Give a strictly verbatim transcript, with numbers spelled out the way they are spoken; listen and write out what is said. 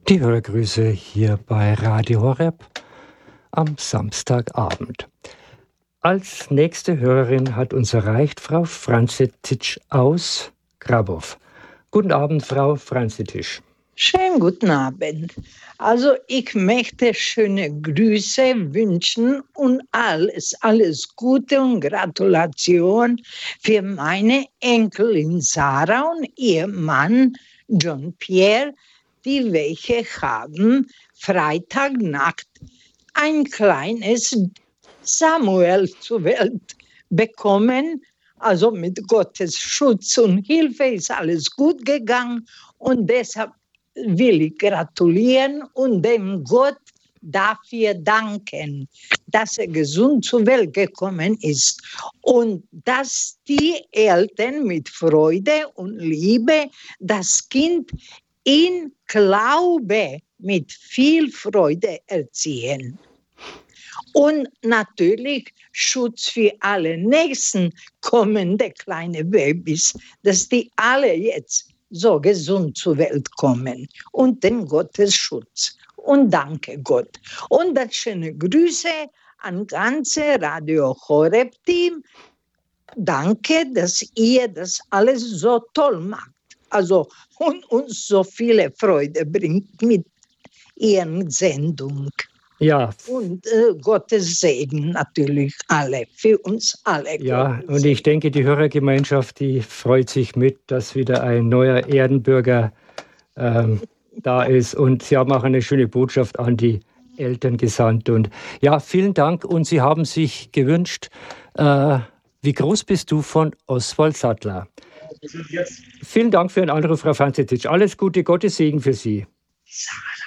Die Hörergrüße hier bei Radio Horeb am Samstagabend. Als nächste Hörerin hat uns erreicht Frau Franzetisch aus Grabow. Guten Abend, Frau Franzetisch. Schönen guten Abend. Also ich möchte schöne Grüße wünschen und alles, alles Gute und Gratulation für meine Enkelin Sarah und ihr Mann John Pierre, die welche haben Freitagnacht ein kleines Samuel zur Welt bekommen. Also mit Gottes Schutz und Hilfe ist alles gut gegangen und deshalb will ich gratulieren und dem Gott dafür danken, dass er gesund zur Welt gekommen ist und dass die Eltern mit Freude und Liebe das Kind in Glaube mit viel Freude erziehen. Und natürlich Schutz für alle nächsten kommende kleine Babys, dass die alle jetzt so gesund zur Welt kommen und dem Gottes Schutz. Und danke Gott. Und das schöne Grüße an ganze Radio Horeb Team. Danke, dass ihr das alles so toll macht. Also und uns so viele Freude bringt mit ihren Sendung. Ja. Und äh, Gottes Segen natürlich alle, für uns alle. Ja, Gottes und ich denke, die Hörergemeinschaft, die freut sich mit, dass wieder ein neuer Erdenbürger ähm, da ist. Und Sie haben auch eine schöne Botschaft an die Eltern gesandt. Und ja, vielen Dank. Und Sie haben sich gewünscht, äh, wie groß bist du, von Oswald Sattler. Vielen Dank für den Anruf, Frau Franzetisch. Alles Gute, Gottes Segen für Sie.